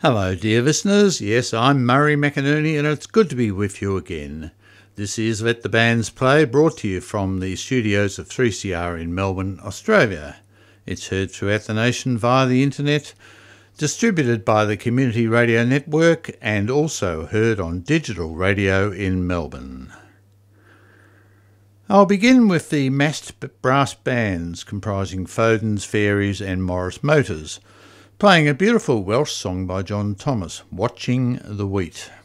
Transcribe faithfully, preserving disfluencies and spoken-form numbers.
Hello dear listeners, yes I'm Murray McInerney and it's good to be with you again. This is Let the Bands Play, brought to you from the studios of three C R in Melbourne, Australia. It's heard throughout the nation via the internet, distributed by the Community Radio Network and also heard on digital radio in Melbourne. I'll begin with the massed brass bands comprising Foden's, Fairies and Morris Motors, playing a beautiful Welsh song by John Thomas, Watching the Wheat.